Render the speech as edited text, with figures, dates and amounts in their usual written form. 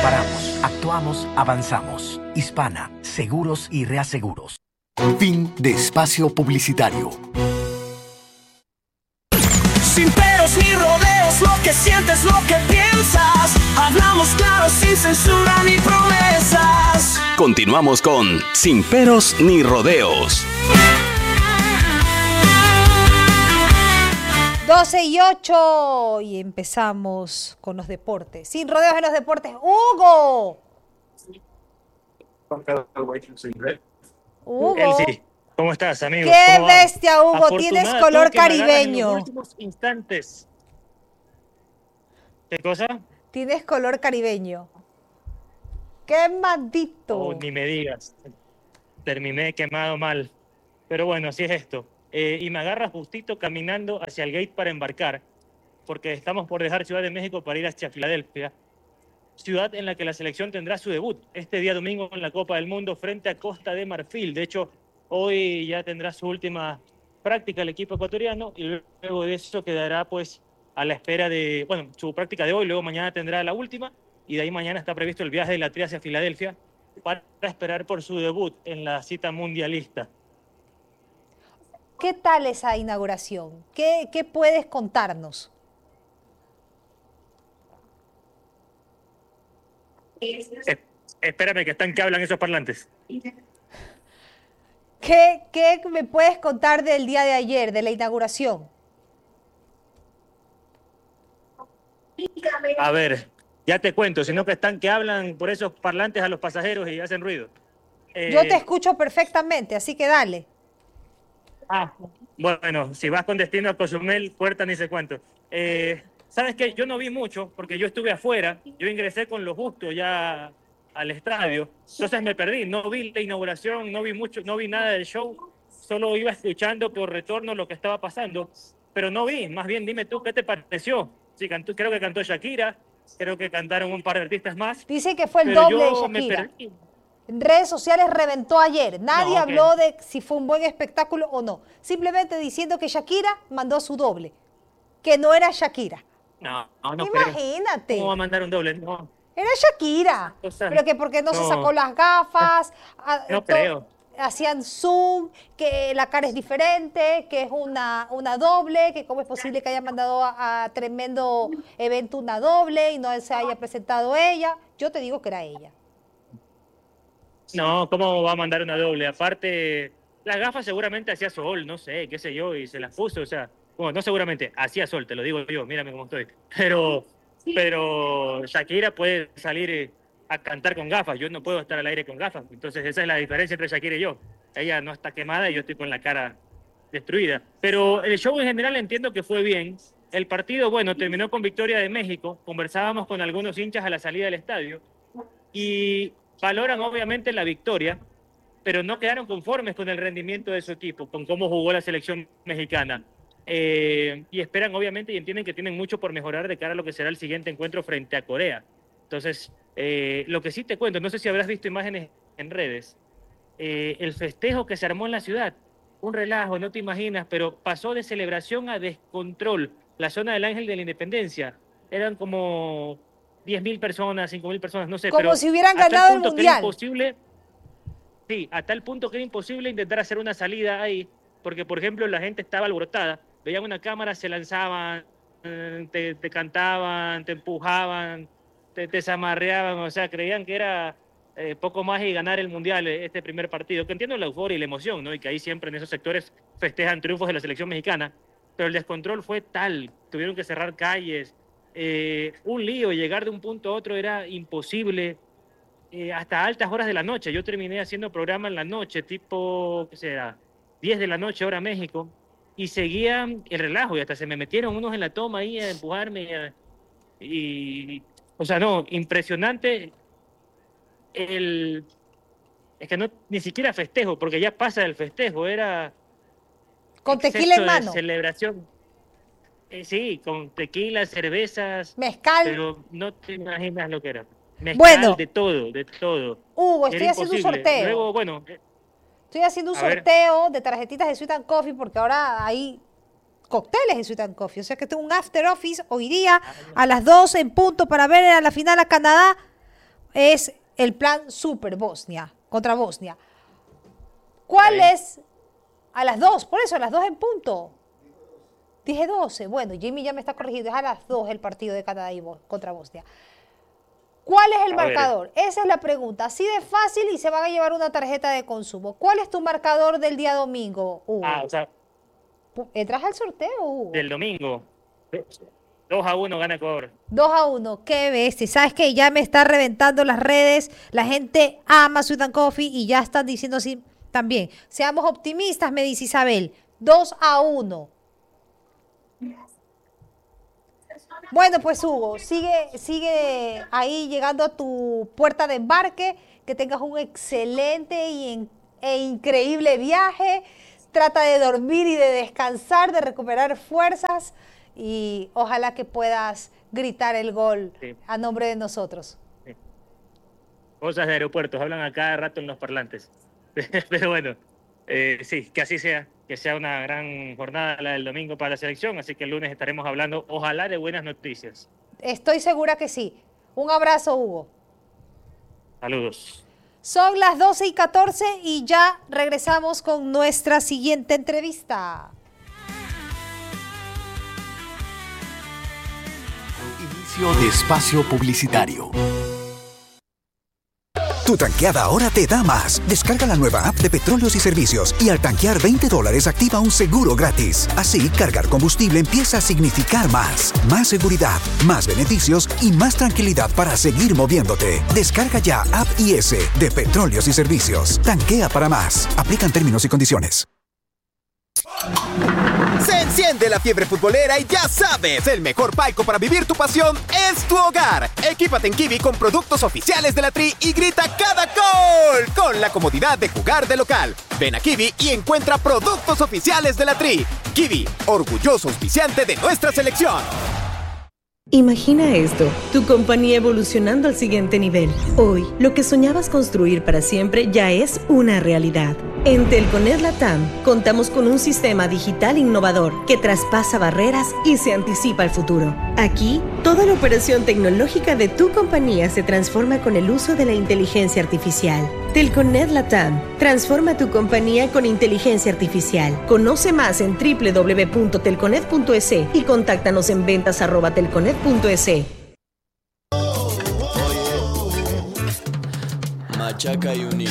Reparamos, actuamos, avanzamos. Hispana, seguros y reaseguros. Fin de espacio publicitario. Sin peros ni rodeos, lo que sientes, lo que piensas. Hablamos claro, sin censura ni promesas. Continuamos con Sin peros ni rodeos. 12:08 y empezamos con los deportes. Sin rodeos en los deportes. ¡Hugo! Hugo. Elsie, ¿cómo estás, amigo? ¡Qué ¿Cómo van? bestia, Hugo! Tienes Afortunada color tú que me agarras en los caribeño. últimos instantes. ¿Qué cosa? Tienes color caribeño. ¡Qué maldito! Oh, ni me digas. Terminé quemado mal. Pero bueno, así es esto. Y me agarras justito caminando hacia el gate para embarcar, porque estamos por dejar Ciudad de México para ir hacia Filadelfia, ciudad en la que la selección tendrá su debut este día domingo en la Copa del Mundo frente a Costa de Marfil. De hecho, hoy ya tendrá su última práctica el equipo ecuatoriano y luego de eso quedará pues a la espera de, bueno, su práctica de hoy, luego mañana tendrá la última y de ahí mañana está previsto el viaje de la Tri hacia Filadelfia para esperar por su debut en la cita mundialista. ¿Qué tal esa inauguración? ¿Qué puedes contarnos? Espérame, que están que hablan esos parlantes. ¿Qué me puedes contar del día de ayer, de la inauguración? A ver, ya te cuento, sino que están que hablan por esos parlantes a los pasajeros y hacen ruido. Yo te escucho perfectamente, así que dale. Bueno, si vas con destino a Cozumel, puerta ni se cuento. ¿Sabes qué? Yo no vi mucho porque yo estuve afuera, yo ingresé con lo justo ya al estadio, entonces me perdí, no vi la inauguración, no vi mucho, no vi nada del show, solo iba escuchando por retorno lo que estaba pasando, pero no vi, más bien dime tú, ¿qué te pareció? Sí, creo que cantó Shakira, creo que cantaron un par de artistas más. Dice que fue el pero doble de yo me Shakira. perdí. En redes sociales reventó ayer. Nadie No, habló de si fue un buen espectáculo o no. Simplemente diciendo que Shakira mandó su doble, que no era Shakira. No creo. Imagínate. ¿Cómo va a mandar un doble? No. Era Shakira. O sea, Pero que porque no se no. sacó las gafas. No creo. Hacían zoom, que la cara es diferente, que es una doble, que cómo es posible que haya mandado a tremendo evento una doble y no se haya presentado ella. Yo te digo que era ella. No, ¿cómo va a mandar una doble? Aparte, las gafas seguramente hacía sol, no sé, qué sé yo, y se las puso, o sea, bueno, no seguramente, hacía sol, te lo digo yo, mírame cómo estoy. Pero Shakira puede salir a cantar con gafas, yo no puedo estar al aire con gafas, entonces esa es la diferencia entre Shakira y yo. Ella no está quemada y yo estoy con la cara destruida. Pero el show en general entiendo que fue bien. El partido, bueno, terminó con victoria de México, conversábamos con algunos hinchas a la salida del estadio y valoran obviamente la victoria, pero no quedaron conformes con el rendimiento de su equipo, con cómo jugó la selección mexicana. Y esperan obviamente y entienden que tienen mucho por mejorar de cara a lo que será el siguiente encuentro frente a Corea. Entonces, lo que sí te cuento, no sé si habrás visto imágenes en redes, el festejo que se armó en la ciudad, un relajo, no te imaginas, pero pasó de celebración a descontrol. La zona del Ángel de la Independencia, eran como 10.000 personas, 5.000 personas, no sé. Como pero si hubieran hasta ganado el punto que Mundial. era imposible, sí, a tal punto que era imposible intentar hacer una salida ahí, porque, por ejemplo, la gente estaba alborotada, veían una cámara, se lanzaban, te cantaban, te empujaban, te zamarreaban, o sea, creían que era poco más y ganar el Mundial, este primer partido, que entiendo la euforia y la emoción, ¿no? Y que ahí siempre en esos sectores festejan triunfos de la selección mexicana, pero el descontrol fue tal, tuvieron que cerrar calles, un lío, llegar de un punto a otro era imposible, hasta altas horas de la noche. Yo terminé haciendo programa en la noche, tipo, ¿qué será? 10 de la noche, hora México, y seguía el relajo, y hasta se me metieron unos en la toma ahí a empujarme, o sea, no, impresionante es que no, ni siquiera festejo, porque ya pasa el festejo, era Con tequila en mano. de celebración. Sí, con tequila, cervezas, Mezcal. pero no te imaginas lo que era. Mezcal, Bueno. de todo. Hugo, Era estoy haciendo un imposible. sorteo. Luego, bueno, Estoy haciendo un A ver. sorteo de tarjetitas de Sweet and Coffee porque ahora hay cócteles de Sweet and Coffee. O sea que tengo un after office hoy día a las 12 en punto para ver a la final a Canadá. es el plan Super Bosnia contra Bosnia. ¿Cuál es? A las 2, por eso, a las 2 en punto. Dije 12. Bueno, Jimmy ya me está corrigiendo. Es a las 2 el partido de Canadá contra Bosnia. ¿Cuál es el marcador? Esa es la pregunta. Así de fácil y se van a llevar una tarjeta de consumo. ¿Cuál es tu marcador del día domingo, Hugo? O sea, ¿entras al sorteo, Hugo? del domingo. 2-1 gana Ecuador. 2-1, qué bestia. ¿Sabes qué? Ya me está reventando las redes. La gente ama Sweet and Coffee y ya están diciendo así también. Seamos optimistas, me dice Isabel. 2-1. Bueno, pues Hugo, sigue ahí llegando a tu puerta de embarque. Que tengas un excelente e increíble viaje. Trata de dormir y de descansar, de recuperar fuerzas. Y ojalá que puedas gritar el gol a nombre de nosotros. Sí. Cosas de aeropuertos, hablan a cada rato en los parlantes. Pero bueno, sí, que así sea, que sea una gran jornada la del domingo para la selección, así que el lunes estaremos hablando, ojalá, de buenas noticias. Estoy segura que sí. Un abrazo, Hugo. Saludos. Son las 12:14 y ya regresamos con nuestra siguiente entrevista. Inicio de espacio publicitario. Tu tanqueada ahora te da más. Descarga la nueva app de Petróleos y Servicios y al tanquear $20 activa un seguro gratis. Así, cargar combustible empieza a significar más. Más seguridad, más beneficios y más tranquilidad para seguir moviéndote. Descarga ya App IS de Petróleos y Servicios. Tanquea para más. Aplican términos y condiciones. Se enciende la fiebre futbolera y ya sabes, el mejor palco para vivir tu pasión es tu hogar. Equípate en Kiwi con productos oficiales de la Tri y grita cada gol con la comodidad de jugar de local. Ven a Kiwi y encuentra productos oficiales de la Tri. Kiwi, orgulloso auspiciante de nuestra selección. Imagina esto, tu compañía evolucionando al siguiente nivel. Hoy, lo que soñabas construir para siempre ya es una realidad. En Telconet Latam, contamos con un sistema digital innovador que traspasa barreras y se anticipa al futuro. Aquí, toda la operación tecnológica de tu compañía se transforma con el uso de la inteligencia artificial. Telconet Latam, transforma tu compañía con inteligencia artificial. Conoce más en www.telconet.es y contáctanos en ventas@telconet.es. Machaca y unir.